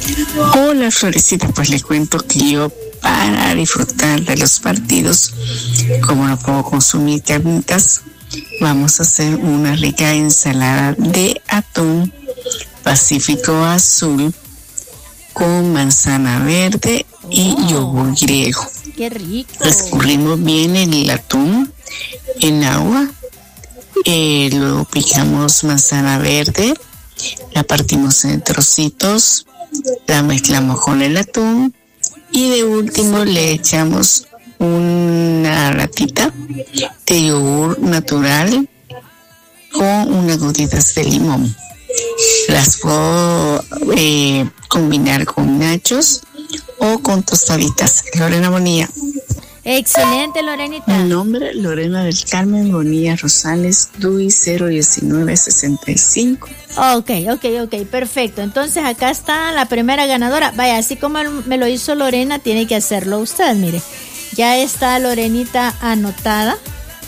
Hola Florecita, pues le cuento que yo para disfrutar de los partidos, como no puedo consumir carnitas, vamos a hacer una rica ensalada de atún Pacífico Azul con manzana verde y yogur griego. ¡Qué rico! Escurrimos bien el atún en agua, luego picamos manzana verde, la partimos en trocitos, la mezclamos con el atún y de último le echamos una latita de yogur natural con unas gotitas de limón. Las puedo combinar con nachos o con tostaditas. Lorena Bonilla. Excelente, Lorenita. Mi nombre, Lorena del Carmen Bonilla Rosales, DUI 01965. Ok, perfecto. Entonces acá está la primera ganadora. Vaya, así como me lo hizo Lorena, tiene que hacerlo usted, mire. Ya está Lorenita anotada.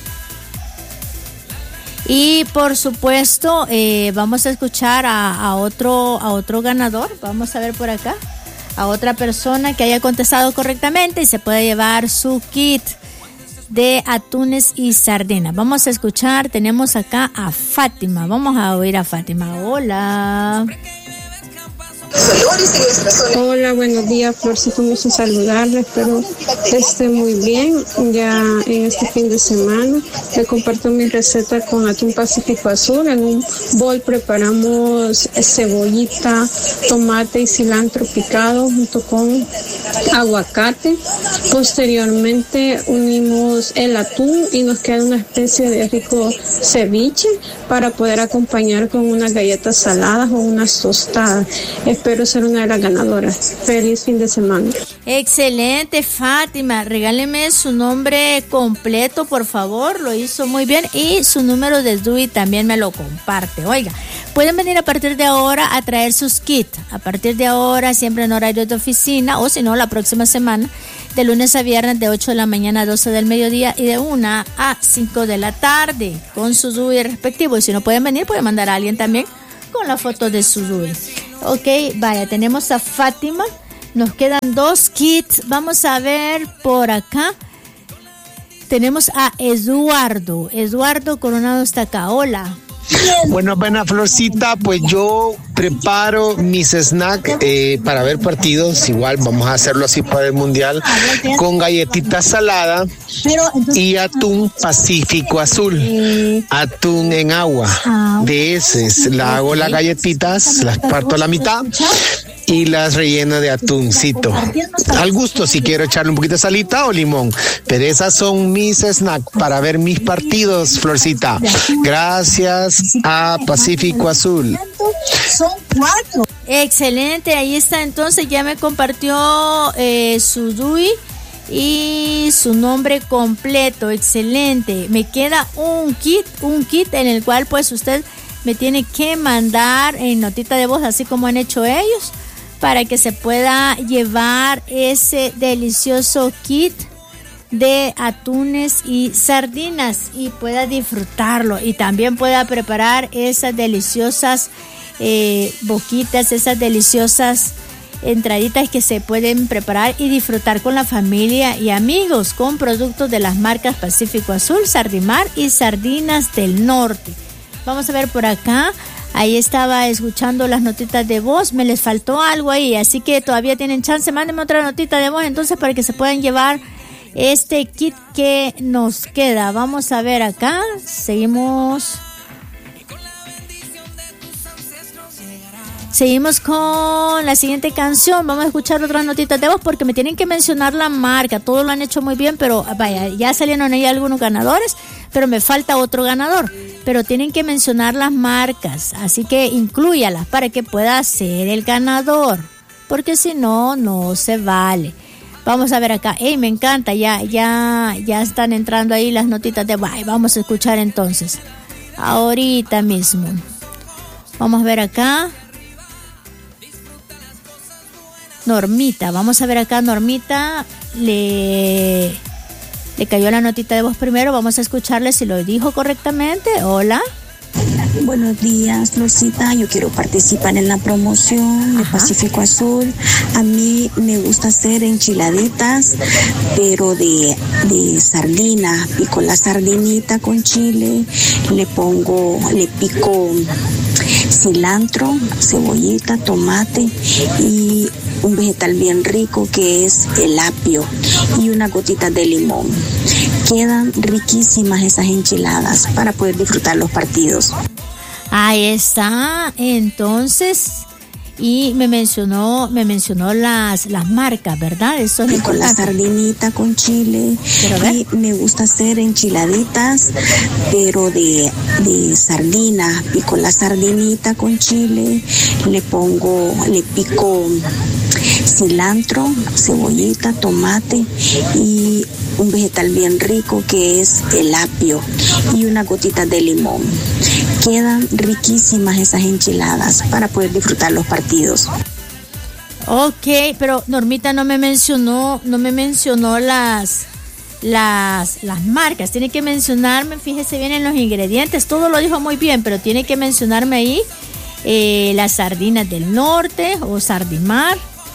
Y por supuesto, vamos a escuchar a otro ganador. Vamos a ver por acá. A otra persona que haya contestado correctamente y se puede llevar su kit de atunes y sardinas. Vamos a escuchar, tenemos acá a Fátima. Vamos a oír a Fátima. Hola. Hola, buenos días, Florcito, gusto saludarles, espero que esté muy bien. Ya en este fin de semana le comparto mi receta con atún Pacífico Azul. En un bol preparamos cebollita, tomate y cilantro picado junto con aguacate. Posteriormente unimos el atún y nos queda una especie de rico ceviche para poder acompañar con unas galletas saladas o unas tostadas. Espero ser una de las ganadoras. Feliz fin de semana. Excelente, Fátima. Regáleme su nombre completo, por favor. Lo hizo muy bien. Y su número de DUI también me lo comparte. Oiga, pueden venir a partir de ahora a traer sus kits. A partir de ahora, siempre en horario de oficina, o si no, la próxima semana, de lunes a viernes, de 8 de la mañana a 12 del mediodía y de 1 a 5 de la tarde, con su DUI respectivo. Y si no pueden venir, pueden mandar a alguien también con la foto de su DUI. Ok, vaya, tenemos a Fátima. Nos quedan 2 kits. Vamos a ver por acá. Tenemos a Eduardo. Eduardo Coronado está acá. Hola. Bueno, buena Florcita, pues yo preparo mis snacks para ver partidos, igual vamos a hacerlo así para el mundial, con galletita salada y atún Pacífico Azul, atún en agua, de ese, hago las galletitas, las parto a la mitad y las relleno de atuncito, al gusto si quiero echarle un poquito de salita o limón, pero esas son mis snacks para ver mis partidos, Florcita. Gracias a Pacífico Azul. Son 4. Excelente, ahí está. Entonces ya me compartió su DUI y su nombre completo. Excelente. Me queda un kit en el cual pues usted me tiene que mandar en notita de voz, así como han hecho ellos, para que se pueda llevar ese delicioso kit de atunes y sardinas y pueda disfrutarlo, y también pueda preparar esas deliciosas boquitas, esas deliciosas entraditas que se pueden preparar y disfrutar con la familia y amigos con productos de las marcas Pacífico Azul, Sardimar y Sardinas del Norte. Vamos a ver por acá. Ahí estaba escuchando las notitas de voz, me les faltó algo ahí, así que todavía tienen chance. Mándenme otra notita de voz entonces para que se puedan llevar este kit que nos queda. Vamos a ver acá, seguimos con la siguiente canción. Vamos a escuchar otras notitas de voz porque me tienen que mencionar la marca. Todos lo han hecho muy bien, pero vaya, ya salieron ahí algunos ganadores, pero me falta otro ganador, pero tienen que mencionar las marcas, así que inclúyalas para que pueda ser el ganador, porque si no, no se vale. Vamos a ver acá. Me encanta, ya están entrando ahí las notitas de voz. Vamos a escuchar entonces ahorita mismo. Vamos a ver acá. Normita, vamos a ver acá. Normita le cayó la notita de voz primero. Vamos a escucharle si lo dijo correctamente. Hola. Buenos días, Florcita. Yo quiero participar en la promoción de Pacífico Azul. A mí me gusta hacer enchiladitas, pero de sardina. Pico la sardinita con chile, le pico cilantro, cebollita, tomate y un vegetal bien rico que es el apio y unas gotitas de limón. Quedan riquísimas esas enchiladas para poder disfrutar los partidos. Ahí está, entonces, y me mencionó las marcas, ¿verdad? Eso es con la sardinita con chile. Y me gusta hacer enchiladitas, pero de sardina. Pico la sardinita con chile, le pico cilantro, cebollita, tomate y un vegetal bien rico que es el apio y unas gotitas de limón. Quedan riquísimas esas enchiladas para poder disfrutar los partidos. Ok, pero Normita no me mencionó las marcas. Tiene que mencionarme, fíjese bien en los ingredientes, todo lo dijo muy bien, pero tiene que mencionarme ahí las sardinas del norte o Sardimar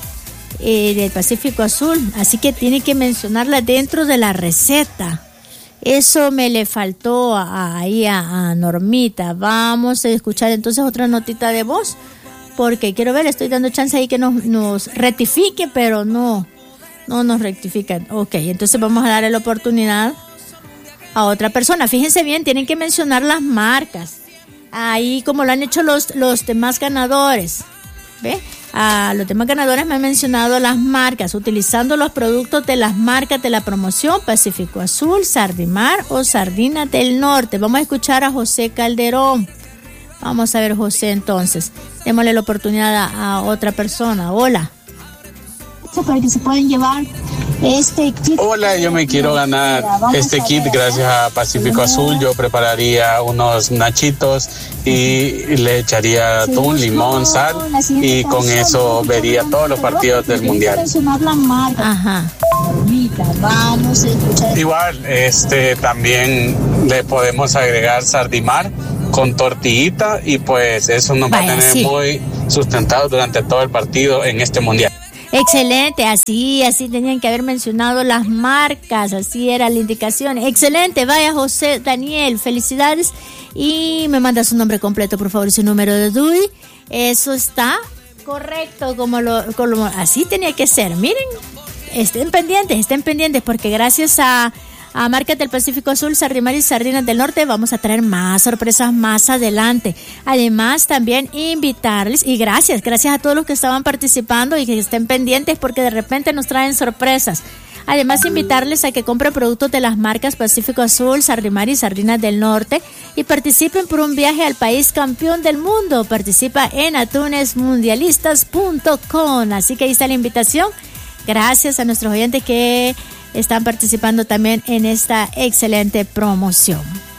del Pacífico Azul, así que tiene que mencionarlas dentro de la receta. Eso me le faltó ahí a Normita. Vamos a escuchar entonces otra notita de voz, porque quiero ver, estoy dando chance ahí que nos rectifique, pero no nos rectifican. Ok, entonces vamos a darle la oportunidad a otra persona. Fíjense bien, tienen que mencionar las marcas. Ahí como lo han hecho los demás ganadores. ¿Ve? A los demás ganadores me han mencionado las marcas, utilizando los productos de las marcas de la promoción Pacífico Azul, Sardimar o Sardinas del Norte. Vamos a escuchar a José Calderón. Vamos a ver, José, entonces. Démosle la oportunidad a otra persona. Hola. Para que se pueden llevar este kit. Hola, yo me quiero ganar este kit gracias a Pacífico Azul. Yo prepararía unos nachitos y le echaría atún, limón, sal y con eso vería todos los partidos del mundial. Ajá. Vamos a escuchar. Igual, también le podemos agregar Sardimar con tortillita y pues eso nos va a tener muy sustentados durante todo el partido en este mundial. Excelente, así tenían que haber mencionado las marcas, así era la indicación. Excelente, vaya José Daniel, felicidades y me manda su nombre completo, por favor, su número de DUI. Eso está correcto, como así tenía que ser. Miren, estén pendientes porque gracias a Marcas del Pacífico Azul, Sardimar y Sardinas del Norte vamos a traer más sorpresas más adelante. Además, también invitarles, y gracias a todos los que estaban participando y que estén pendientes porque de repente nos traen sorpresas. Además, invitarles a que compren productos de las marcas Pacífico Azul, Sardimar y Sardinas del Norte y participen por un viaje al país campeón del mundo. Participa en atunesmundialistas.com. Así que ahí está la invitación. Gracias a nuestros oyentes que están participando también en esta excelente promoción.